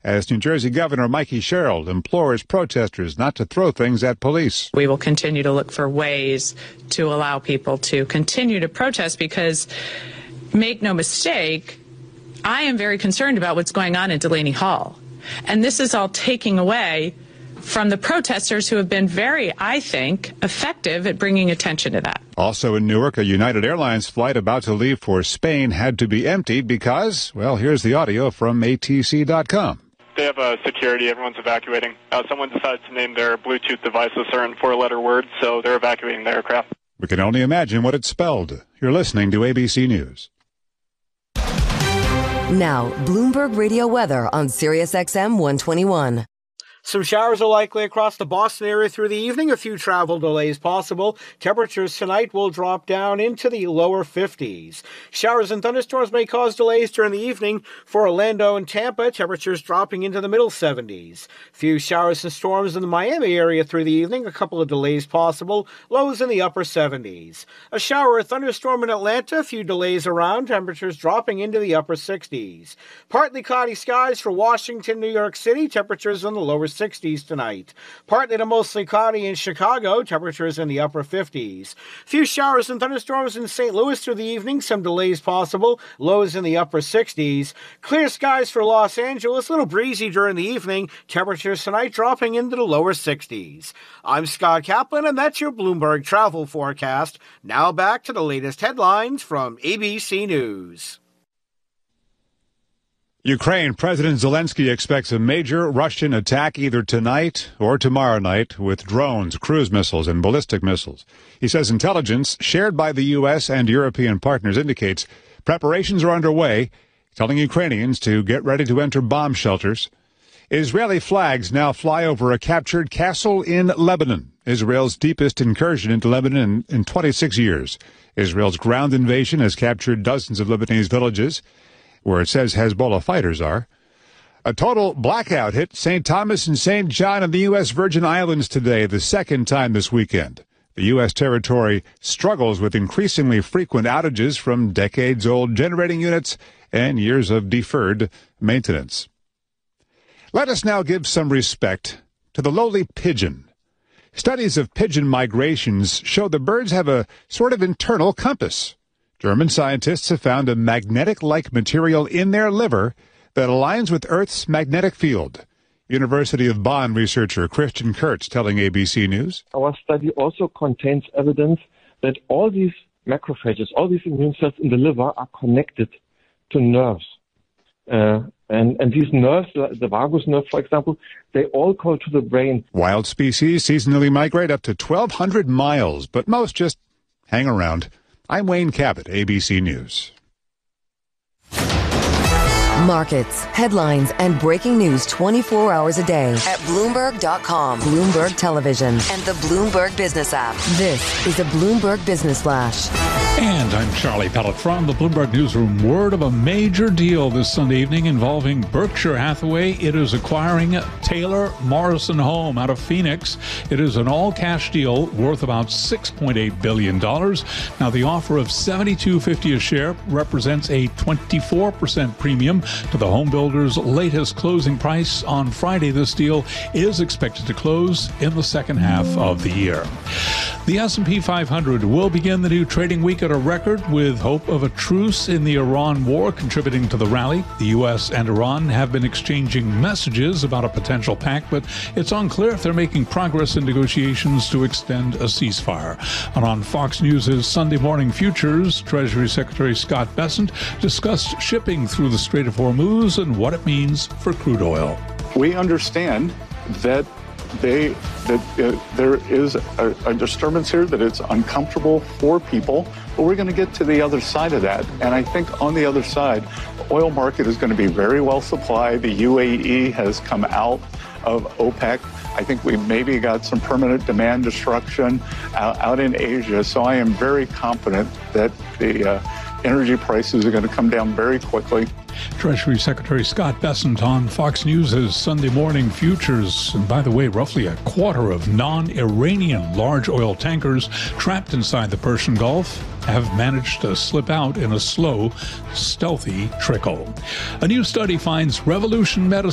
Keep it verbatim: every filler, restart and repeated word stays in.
as New Jersey Governor Mikey Sherrill implores protesters not to throw things at police. We will continue to look for ways to allow people to continue to protest because, make no mistake, I am very concerned about what's going on at Delaney Hall. And this is all taking away from the protesters who have been very, I think, effective at bringing attention to that. Also in Newark, a United Airlines flight about to leave for Spain had to be emptied because, well, here's the audio from A T C dot com. They have uh, security. Everyone's evacuating. Uh, someone decided to name their Bluetooth device a certain four-letter word, so they're evacuating the aircraft. We can only imagine what it spelled. You're listening to A B C News. Now, Bloomberg Radio weather on Sirius X M one twenty-one. Some showers are likely across the Boston area through the evening. A few travel delays possible. Temperatures tonight will drop down into the lower fifties. Showers and thunderstorms may cause delays during the evening for Orlando and Tampa. Temperatures dropping into the middle seventies. Few showers and storms in the Miami area through the evening. A couple of delays possible. Lows in the upper seventies. A shower or thunderstorm in Atlanta. A few delays around. Temperatures dropping into the upper sixties. Partly cloudy skies for Washington, New York City. Temperatures in the lower sixties tonight. Partly to mostly cloudy in Chicago, temperatures in the upper fifties. Few showers and thunderstorms in Saint Louis through the evening, some delays possible, lows in the upper sixties. Clear skies for Los Angeles, a little breezy during the evening, temperatures tonight dropping into the lower sixties. I'm Scott Kaplan, and that's your Bloomberg travel forecast. Now back to the latest headlines from A B C News. Ukraine President Zelensky expects a major Russian attack either tonight or tomorrow night with drones, cruise missiles, and ballistic missiles. He says intelligence shared by the U S and European partners indicates preparations are underway, telling Ukrainians to get ready to enter bomb shelters. Israeli flags now fly over a captured castle in Lebanon, Israel's deepest incursion into Lebanon in, in twenty-six years. Israel's ground invasion has captured dozens of Lebanese villages, where it says Hezbollah fighters are. A total blackout hit Saint Thomas and Saint John in the U S Virgin Islands today, the second time this weekend. The U S territory struggles with increasingly frequent outages from decades-old generating units and years of deferred maintenance. Let us now give some respect to the lowly pigeon. Studies of pigeon migrations show the birds have a sort of internal compass. German scientists have found a magnetic-like material in their liver that aligns with Earth's magnetic field. University of Bonn researcher Christian Kurtz telling A B C News. Our study also contains evidence that all these macrophages, all these immune cells in the liver are connected to nerves. Uh, and, and these nerves, the vagus nerve, for example, they all go to the brain. Wild species seasonally migrate up to twelve hundred miles, but most just hang around. I'm Wayne Cabot, A B C News. Markets, headlines, and breaking news twenty-four hours a day at Bloomberg dot com, Bloomberg Television, and the Bloomberg Business app. This is a Bloomberg Business Flash. And I'm Charlie Pellet from the Bloomberg Newsroom. Word of a major deal this Sunday evening involving Berkshire Hathaway. It is acquiring Taylor Morrison Home out of Phoenix. It is an all-cash deal worth about six point eight billion dollars. Now, the offer of seventy-two dollars and fifty cents a share represents a twenty-four percent premium to the home builder's latest closing price. On Friday, this deal is expected to close in the second half of the year. The S and P five hundred will begin the new trading week at a record, with hope of a truce in the Iran war contributing to the rally. The U S and Iran have been exchanging messages about a potential pact, but it's unclear if they're making progress in negotiations to extend a ceasefire. And on Fox News' Sunday Morning Futures, Treasury Secretary Scott Bessent discussed shipping through the Strait of Hormuz and what it means for crude oil. We understand that they that uh, there is a, a disturbance here, that it's uncomfortable for people, but we're going to get to the other side of that. And I think on the other side, the oil market is going to be very well supplied. The U A E has come out of OPEC. I think we maybe got some permanent demand destruction out, out in Asia. So I am very confident that the uh, energy prices are going to come down very quickly. Treasury Secretary Scott Bessent on Fox News' Sunday Morning Futures. And by the way, roughly a quarter of non-Iranian large oil tankers trapped inside the Persian Gulf have managed to slip out in a slow, stealthy trickle. A new study finds Revolution Medicine